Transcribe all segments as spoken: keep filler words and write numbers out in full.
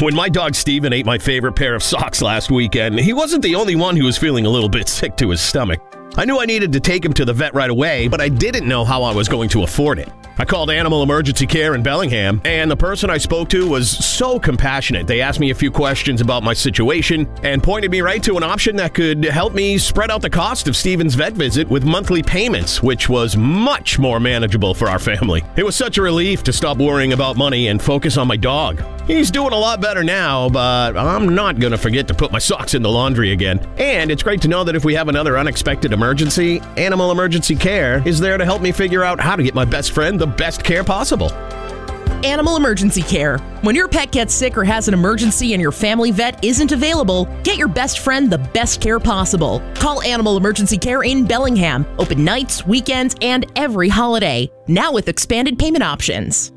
When my dog Steven ate my favorite pair of socks last weekend, he wasn't the only one who was feeling a little bit sick to his stomach. I knew I needed to take him to the vet right away, but I didn't know how I was going to afford it. I called Animal Emergency Care in Bellingham, and the person I spoke to was so compassionate. They asked me a few questions about my situation and pointed me right to an option that could help me spread out the cost of Steven's vet visit with monthly payments, which was much more manageable for our family. It was such a relief to stop worrying about money and focus on my dog. He's doing a lot better now, but I'm not going to forget to put my socks in the laundry again. And it's great to know that if we have another unexpected emergency, Animal Emergency Care is there to help me figure out how to get my best friend the best care possible. Animal Emergency Care. When your pet gets sick or has an emergency and your family vet isn't available, get your best friend the best care possible. Call Animal Emergency Care in Bellingham. Open nights, weekends, and every holiday. Now with expanded payment options.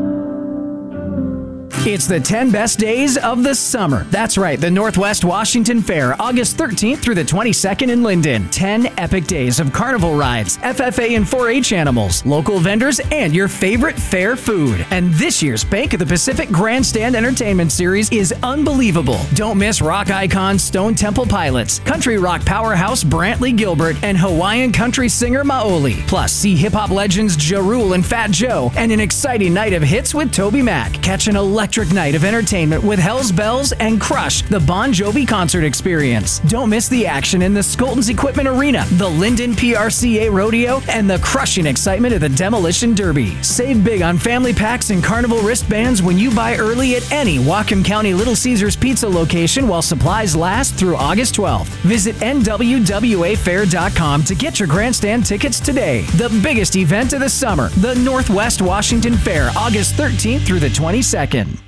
It's the ten best days of the summer. That's right, the Northwest Washington Fair, August thirteenth through the twenty-second in Linden. ten epic days of carnival rides, F F A and four H animals, local vendors, and your favorite fair food. And this year's Bank of the Pacific Grandstand Entertainment Series is unbelievable. Don't miss rock icons Stone Temple Pilots, country rock powerhouse Brantley Gilbert, and Hawaiian country singer Maoli. Plus, see hip-hop legends Ja Rule and Fat Joe, and an exciting night of hits with Toby Mac. Catch an electric night of entertainment with Hell's Bells and Crush, the Bon Jovi concert experience. Don't miss the action in the Skoltons Equipment Arena, the Linden P R C A Rodeo, and the crushing excitement of the Demolition Derby. Save big on family packs and carnival wristbands when you buy early at any Whatcom County Little Caesars Pizza location while supplies last through August twelfth. Visit N W W A fair dot com to get your grandstand tickets today. The biggest event of the summer, the Northwest Washington Fair, August thirteenth through the twenty-second.